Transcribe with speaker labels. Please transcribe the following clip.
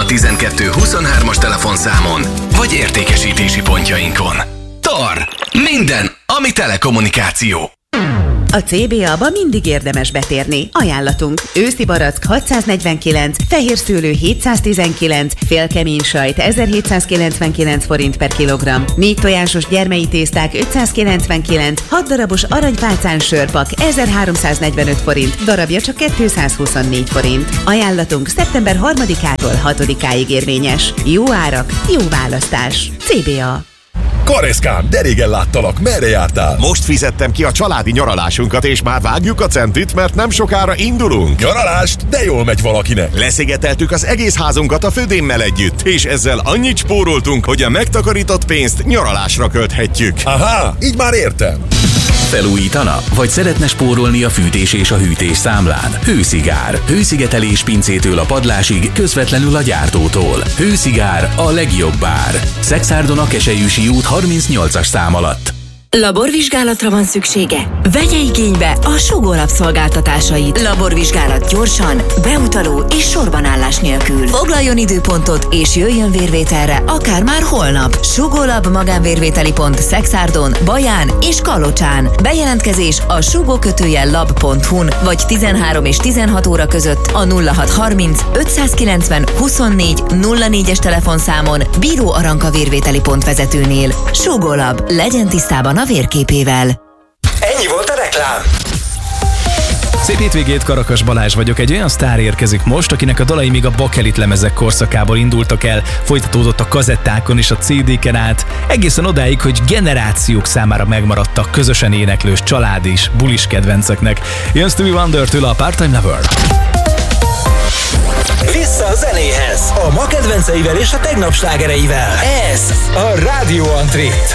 Speaker 1: a 1223-as telefonszámon, vagy értékesítési pontjainkon. TAR. Minden, ami telekommunikáció.
Speaker 2: A CBA-ba mindig érdemes betérni. Ajánlatunk: őszi barack 649, fehér szőlő 719, félkemény sajt 1799 forint per kilogramm, 4 tojásos gyermei tészták 599, 6 darabos aranypálcán sörpak 1345 forint, darabja csak 224 forint. Ajánlatunk szeptember 3-ától 6-áig érvényes. Jó árak, jó választás. CBA.
Speaker 3: Kareszkám, de régen láttalak, merre jártál?
Speaker 4: Most fizettem ki a családi nyaralásunkat, és már vágjuk a centit, mert nem sokára indulunk.
Speaker 3: Nyaralást? De jól megy valakinek.
Speaker 4: Leszigeteltük az egész házunkat a födémmel együtt, és ezzel annyit spóroltunk, hogy a megtakarított pénzt nyaralásra költhetjük.
Speaker 3: Aha, így már értem.
Speaker 1: Felújítana? Vagy szeretne spórolni a fűtés és a hűtés számlán? Hőszigár. Hőszigetelés pincétől a padlásig, közvetlenül a gyártótól. Hőszigár, a legjobb ár. Szekszárdon a Keselyűsi út 38-as szám alatt.
Speaker 5: Laborvizsgálatra van szüksége? Vegye igénybe a Sugó Lab szolgáltatásait. Laborvizsgálat gyorsan, beutaló és sorbanállás nélkül. Foglaljon időpontot és jöjjön vérvételre akár már holnap. Sugó Lab magánvérvételi pont Szekszárdon, Baján és Kalocsán. Bejelentkezés a sugó-lab.hu-n vagy 13 és 16 óra között a 0630 590 24 04-es telefonszámon Bíró Aranka vérvételi pont vezetőnél. Sugó Lab, legyen tisztában a vérképével.
Speaker 6: Ennyi volt a reklám.
Speaker 7: Szép hétvégét, Karakas Balázs vagyok. Egy olyan sztár érkezik most, akinek a dalai még a bakelit lemezek korszakából indultak el, folytatódott a kazettákon és a CD-ken át, egészen odáig, hogy generációk számára megmaradtak közösen éneklős családi és bulis kedvenceknek. Jön Stevie Wonder-től a Part-Time Lover.
Speaker 6: Vissza a zenéhez, a ma kedvenceivel és a tegnap slágereivel. Ez a Rádió Antrit.